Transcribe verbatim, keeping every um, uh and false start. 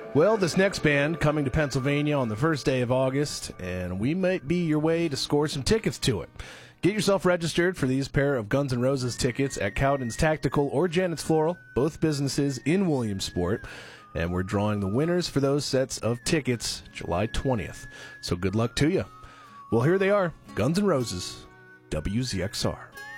Well, this next band coming to Pennsylvania on the first day of August, and we might be your way to score some tickets to it. Get yourself registered for these pair of Guns N' Roses tickets at Cowden's Tactical or Janet's Floral, both businesses in Williamsport, and we're drawing the winners for those sets of tickets July twentieth. So good luck to you. Well, here they are, Guns N' Roses, W Z X R.